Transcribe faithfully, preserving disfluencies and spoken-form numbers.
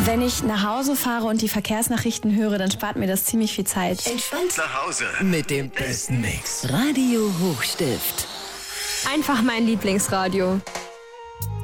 Wenn ich nach Hause fahre und die Verkehrsnachrichten höre, dann spart mir das ziemlich viel Zeit. Entspannt nach Hause mit dem besten Mix. Radio Hochstift. Einfach mein Lieblingsradio.